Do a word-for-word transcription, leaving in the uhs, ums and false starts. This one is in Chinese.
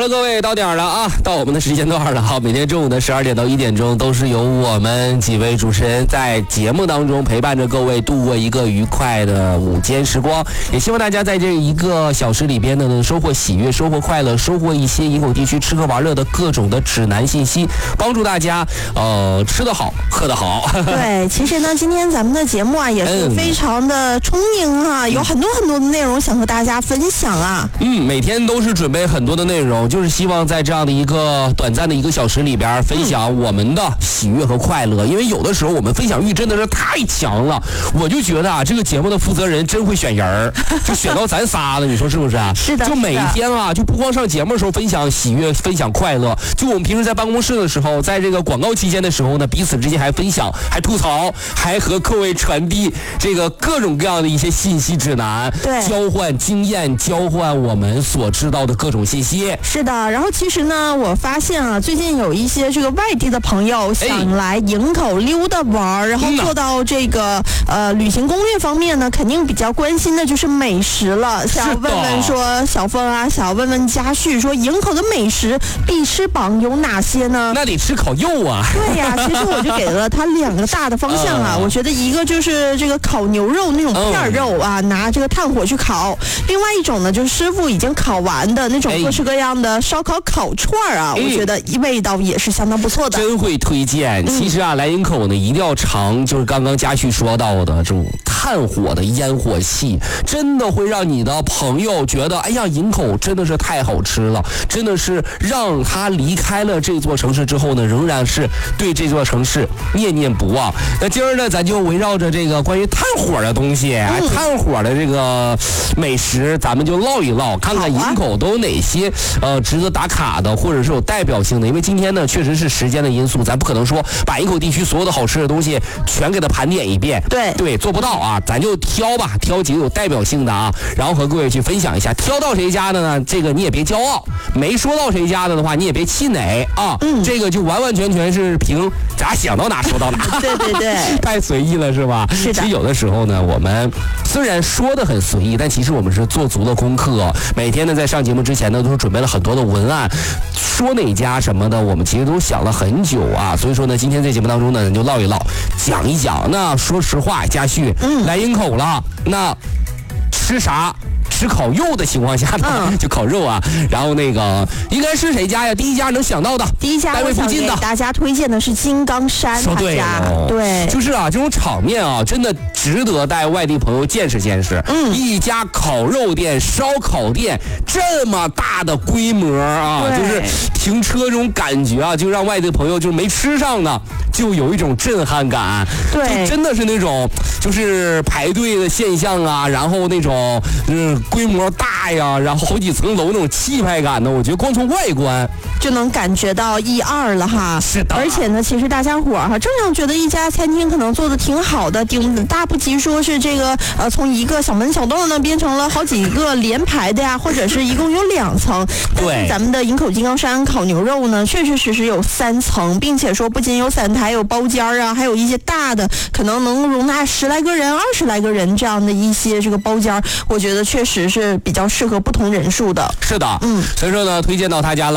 Hello， 各位，到点了啊，到我们的时间段了。好，每天中午的十二点到一点钟，都是由我们几位主持人在节目当中陪伴着各位度过一个愉快的午间时光。也希望大家在这一个小时里边呢，能收获喜悦，收获快乐，收获一些营口地区吃喝玩乐的各种的指南信息，帮助大家呃吃得好，喝得好。 对，其实呢，今天咱们的节目啊也是非常的充盈啊，嗯、有很多很多的内容想和大家分享啊。 嗯，每天都是准备很多的内容。就是希望在这样的一个短暂的一个小时里边分享我们的喜悦和快乐，因为有的时候我们分享欲真的是太强了，我就觉得啊，这个节目的负责人真会选人儿，就选到咱仨了，你说是不是？ 是的。 就每天啊，就不光上节目的时候分享喜悦、分享快乐，就我们平时在办公室的时候，在这个广告期间的时候呢，彼此之间还分享、还吐槽、还和各位传递这个各种各样的一些信息指南， 对， 交换经验，交换我们所知道的各种信息。 是的，然后其实呢，我发现啊，最近有一些这个外地的朋友想来营口溜达玩，然后做到这个呃旅行攻略方面呢，肯定比较关心的就是美食了。想问问说小峰啊，想问问嘉旭，说营口的美食必吃榜有哪些呢？ 那得吃烤肉啊。 对呀、啊，其实我就给了他两个大的方向啊，我觉得一个就是这个烤牛肉那种片肉啊，拿这个炭火去烤；另外一种呢，就是师傅已经烤完的那种各式各样的烧烤烤串啊，我觉得味道也是相当不错的。 真会推荐。其实啊，来营口呢一定要尝，就是刚刚嘉旭说到的这种炭火的烟火气，真的会让你的朋友觉得，哎呀，营口真的是太好吃了，真的是让他离开了这座城市之后呢，仍然是对这座城市念念不忘。那今儿呢，咱就围绕着这个关于炭火的东西，哎，炭火的这个美食，咱们就唠一唠，看看营口都有哪些呃值得打卡的，或者是有代表性的。因为今天呢，确实是时间的因素，咱不可能说把营口地区所有的好吃的东西全给它盘点一遍。 对对，做不到啊，咱就挑吧，挑几个有代表性的啊，然后和各位去分享一下。挑到谁家的呢？这个你也别骄傲；没说到谁家的的话，你也别气馁啊。嗯，这个就完完全全是凭咱想到哪说到哪。 对对对， 太随意了是吧？ 是的。 其实有的时候呢，我们虽然说的很随意，但其实我们是做足了功课。每天呢，在上节目之前呢，都是准备了很多的文案，说哪家什么的，我们其实都想了很久啊。所以说呢，今天在节目当中呢，就唠一唠，讲一讲。那说实话，嘉旭，嗯，来营口了，那吃啥？吃烤肉的情况下呢，嗯、就烤肉啊，然后那个应该是谁家呀？第一家能想到的， 第一家我想给大家推荐的是金刚山他家，对， 就是啊，这种场面啊，真的值得带外地朋友见识见识。嗯，一家烤肉店、烧烤店这么大的规模啊，就是停车这种感觉啊，就让外地朋友就是没吃上的，就有一种震撼感。 对， 就真的是那种就是排队的现象啊，然后那种嗯。规模大呀，然后好几层楼那种气派感呢，我觉得光从外观就能感觉到一二了哈。 是的。 而且呢，其实大家伙哈，正常觉得一家餐厅可能做的挺好的，顶大不及说是这个呃从一个小门小洞呢变成了好几个连排的呀，或者是一共有两层。 对。 咱们的营口金刚山烤牛肉呢，确确实实有三层，并且说不仅有散台，有包间啊，还有一些大的，可能能容纳十来个人、二十来个人这样的一些这个包间，我觉得确实是比较适合不同人数的。 是的，嗯，所以说呢，推荐到他家了。